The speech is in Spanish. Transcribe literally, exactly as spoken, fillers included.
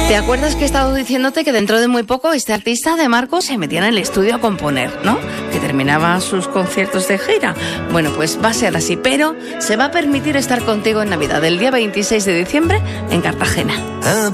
¿Te acuerdas que he estado diciéndote que dentro de muy poco este artista de Marcos se metía en el estudio a componer, ¿no? Que terminaba sus conciertos de gira. Bueno, pues va a ser así, pero se va a permitir estar contigo en Navidad, el día veintiséis de diciembre en Cartagena.